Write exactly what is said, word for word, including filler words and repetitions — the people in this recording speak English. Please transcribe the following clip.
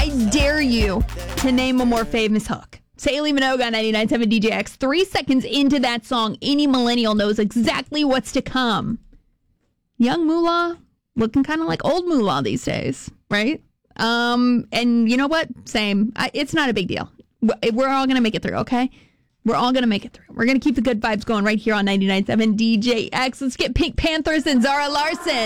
I dare you to name a more famous hook. Saley Minogue on ninety-nine point seven D J X. Three seconds into that song, any millennial knows exactly what's to come. Young Moolah looking kind of like old Moolah these days, right? Um, and you know what? Same. I, it's not a big deal. We're all going to make it through, okay? We're all going to make it through. We're going to keep the good vibes going right here on ninety-nine point seven D J X. Let's get Pink Panthers and Zara Larson.